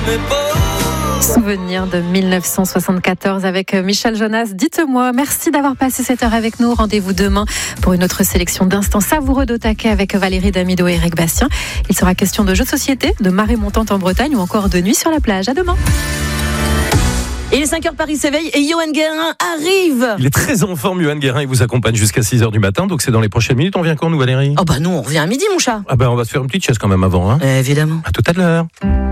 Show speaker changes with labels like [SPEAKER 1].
[SPEAKER 1] Souvenir de 1974 avec Michel Jonas. Dites-moi, merci d'avoir passé cette heure avec nous. Rendez-vous demain pour une autre sélection d'instants savoureux d'au taquet avec Valérie Damido et Eric Bastien. Il sera question de jeux de société, de marée montante en Bretagne ou encore de nuit sur la plage. À demain.
[SPEAKER 2] Et les 5h Paris s'éveille et Johan Guérin arrive.
[SPEAKER 3] Il est très en forme, Johan Guérin. Il vous accompagne jusqu'à 6h du matin. Donc c'est dans les prochaines minutes. On vient quand, nous, Valérie?
[SPEAKER 2] Oh bah nous, on revient à midi, mon chat.
[SPEAKER 3] Ah ben, on va se faire une petite chaise quand même avant. Hein.
[SPEAKER 2] Évidemment.
[SPEAKER 3] À tout à l'heure.